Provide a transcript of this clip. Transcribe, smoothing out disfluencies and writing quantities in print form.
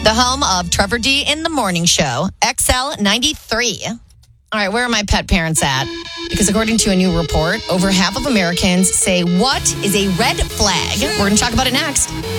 the home of Trevor D in the Morning Show, XL 93. All right, where are my pet parents at? Because according to a new report, over half of Americans say, what is a red flag? We're going to talk about it next.